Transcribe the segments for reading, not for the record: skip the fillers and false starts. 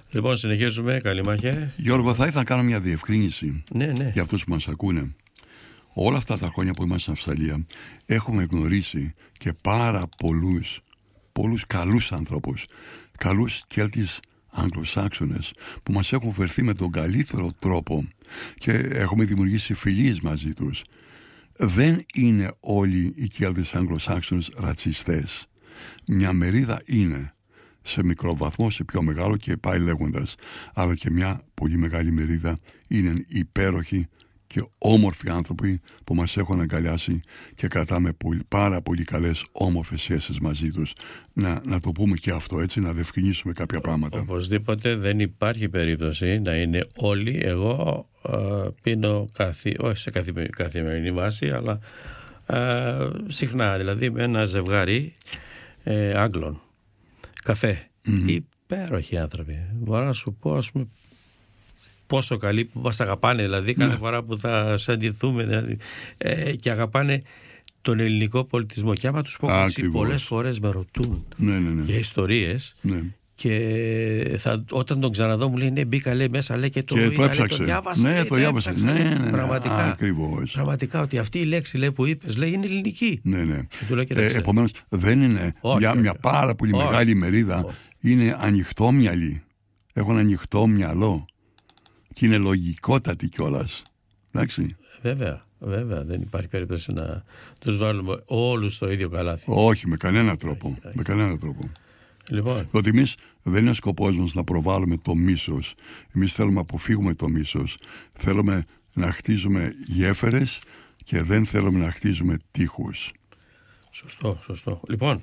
Λοιπόν, συνεχίζουμε. Καλημάχε. Γιώργο, θα ήθελα να κάνω μια διευκρίνηση για αυτούς που μας ακούνε. Όλα αυτά τα χρόνια που είμαστε στην Αυστραλία έχουμε γνωρίσει και πάρα πολλούς καλούς ανθρώπους, καλούς Κέλτις Αγγλοσάξονες που μας έχουν φερθεί με τον καλύτερο τρόπο και έχουμε δημιουργήσει φιλίες μαζί τους. Δεν είναι όλοι οι Κέλτις Αγγλοσάξονες ρατσιστές. Μια μερίδα είναι, σε μικρό βαθμό, σε πιο μεγάλο και πάει λέγοντας, αλλά και μια πολύ μεγάλη μερίδα είναι υπέροχοι και όμορφοι άνθρωποι που μας έχουν αγκαλιάσει και κρατάμε πάρα πολύ καλές όμορφες σχέσεις μαζί τους. Να το πούμε και αυτό, έτσι, να διευκρινίσουμε κάποια πράγματα. Οπωσδήποτε δεν υπάρχει περίπτωση να είναι όλοι. Εγώ πίνω όχι σε καθημερινή βάση, αλλά συχνά, δηλαδή με ένα ζευγάρι Άγγλων καφέ. Υπέροχοι άνθρωποι. Μπορώ να σου πω, ας πούμε, πόσο καλοί που μας αγαπάνε, δηλαδή κάθε φορά που θα συναντηθούμε, δηλαδή, και αγαπάνε τον ελληνικό πολιτισμό. Και άμα τους πω πολλές φορές με ρωτούν για ιστορίες, και όταν τον ξαναδώ μου λέει μπήκα, λέει, μέσα, λέει, και το διάβασα. Το διάβασα. Πραγματικά. Πραγματικά ότι αυτή η λέξη, λέει, που είπες, λέει, είναι ελληνική. Επομένως δεν είναι μια πάρα πολύ μεγάλη μερίδα. Είναι ανοιχτόμυαλοι. Έχουν ανοιχτό μυαλό. Και είναι λογικότατη κιόλας. Εντάξει. Βέβαια, δεν υπάρχει περίπτωση να τους βάλουμε όλους στο ίδιο καλάθι. Όχι, με κανένα τρόπο. Με κανένα τρόπο. Λοιπόν. Διότι εμείς δεν είναι σκοπός μας να προβάλλουμε το μίσος. Εμείς θέλουμε να αποφύγουμε το μίσος. Θέλουμε να χτίζουμε γέφυρες και δεν θέλουμε να χτίζουμε τείχους. Σωστό. Λοιπόν,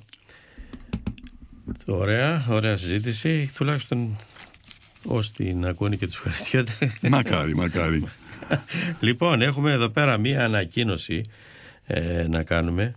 ωραία συζήτηση. Τουλάχιστον όσοι την ακούνε και τους ευχαριστιέται. Μακάρι. Λοιπόν, έχουμε εδώ πέρα μία ανακοίνωση να κάνουμε.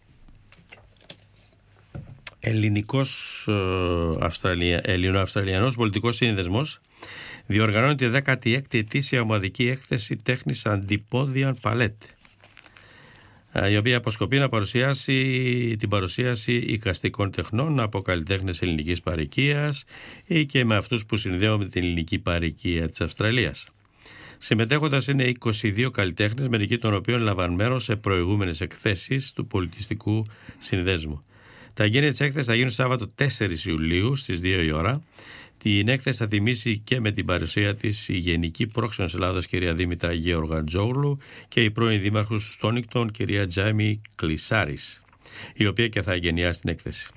Ελληνοαυστραλιανός Πολιτικός Σύνδεσμος διοργανώνει τη 16η ετήσια ομαδική έκθεση τέχνης Αντιπόδια Παλέτ, η οποία αποσκοπεί να παρουσιάσει την παρουσίαση εικαστικών τεχνών από καλλιτέχνες ελληνικής παροικίας ή και με αυτούς που συνδέονται με την ελληνική παροικία της Αυστραλίας. Συμμετέχοντας είναι 22 καλλιτέχνες, μερικοί των οποίων λαμβάνουν μέρος σε προηγούμενες εκθέσεις του Πολιτιστικού Συνδέσμου. Τα εγγένεια της έκθεσης θα γίνουν Σάββατο 4 Ιουλίου στις 2 η ώρα. Την έκθεση θα τιμήσει και με την παρουσία της η Γενική Πρόξενος Ελλάδος κυρία Δήμητρα Γεωργαντζόγλου και η πρώην Δήμαρχος Στόνιγκτον κυρία Τζάιμι Κλισάρης, η οποία και θα εγγενιάσει την έκθεση.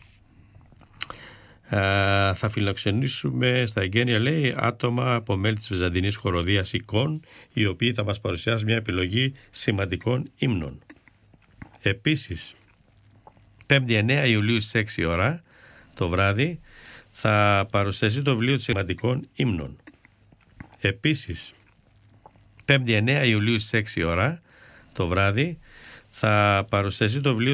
Θα φιλοξενήσουμε στα εγγένεια, λέει, άτομα από μέλη της Βυζαντινής Χοροδίας Εικόν, οι οποίοι θα μας παρουσιάσουν μια επιλογή σημαντικών ύμνων. Επίσης, 5η 9 Ιουλίου στις 6 ώρα το βράδυ θα παρουσιαστεί το βιβλίο των σημαντικών ύμνων. Επίσης, 5η 9 Ιουλίου στις 6 ώρα το βράδυ θα παρουσιαστεί το βιβλίο